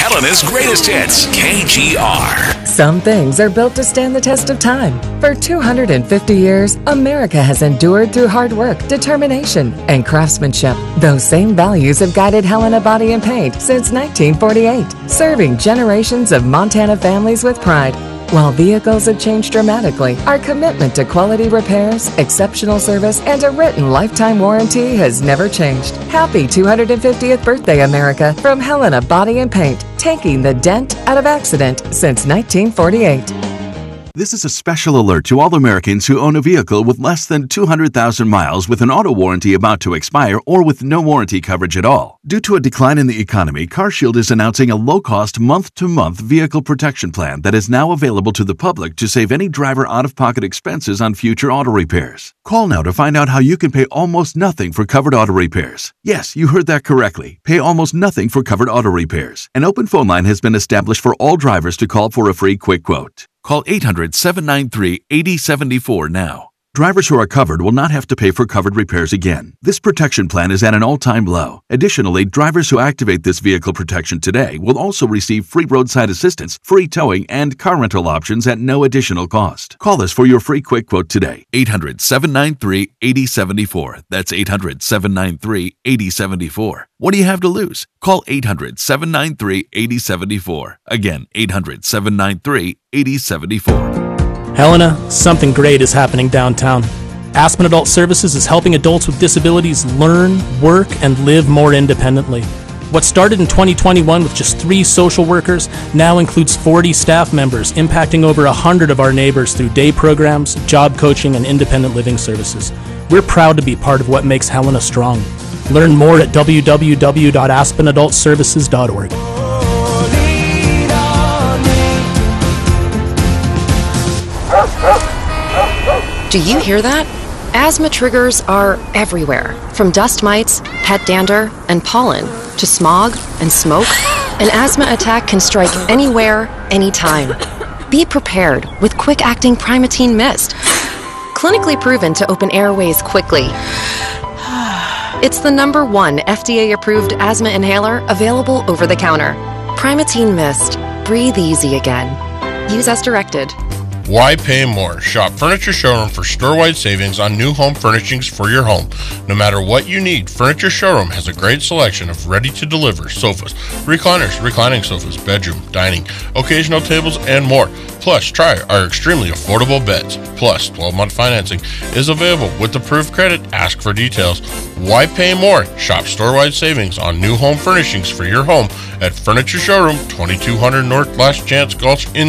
Helena's greatest hits, KGR. Some things are built to stand the test of time. For 250 years, America has endured through hard work, determination, and craftsmanship. Those same values have guided Helena Body and Paint since 1948, serving generations of Montana families with pride. While vehicles have changed dramatically, our commitment to quality repairs, exceptional service, and a written lifetime warranty has never changed. Happy 250th birthday, America, from Helena Body and Paint, taking the dent out of accident since 1948. This is a special alert to all Americans who own a vehicle with less than 200,000 miles with an auto warranty about to expire or with no warranty coverage at all. Due to a decline in the economy, CarShield is announcing a low-cost month-to-month vehicle protection plan that is now available to the public to save any driver out-of-pocket expenses on future auto repairs. Call now to find out how you can pay almost nothing for covered auto repairs. Yes, you heard that correctly. Pay almost nothing for covered auto repairs. An open phone line has been established for all drivers to call for a free quick quote. Call 800-793-8074 now. Drivers who are covered will not have to pay for covered repairs again. This protection plan is at an all-time low. Additionally, drivers who activate this vehicle protection today will also receive free roadside assistance, free towing, and car rental options at no additional cost. Call us for your free quick quote today. 800-793-8074. That's 800-793-8074. What do you have to lose? Call 800-793-8074. Again, 800-793-8074. Helena, something great is happening downtown. Aspen Adult Services is helping adults with disabilities learn, work, and live more independently. What started in 2021 with just 3 social workers now includes 40 staff members, impacting over 100 of our neighbors through day programs, job coaching, and independent living services. We're proud to be part of what makes Helena strong. Learn more at www.aspenadultservices.org. Do you hear that? Asthma triggers are everywhere, from dust mites, pet dander, and pollen, to smog and smoke. An asthma attack can strike anywhere, anytime. Be prepared with quick-acting Primatene Mist. Clinically proven to open airways quickly. It's the #1 FDA-approved asthma inhaler available over the counter. Primatene Mist. Breathe easy again. Use as directed. Why pay more? Shop Furniture Showroom for store-wide savings on new home furnishings for your home. No matter what you need, Furniture Showroom has a great selection of ready-to-deliver sofas, recliners, reclining sofas, bedroom, dining, occasional tables, and more. Plus, try our extremely affordable beds. Plus, 12-month financing is available with approved credit. Ask for details. Why pay more? Shop store-wide savings on new home furnishings for your home at Furniture Showroom, 2200 North Last Chance Gulch in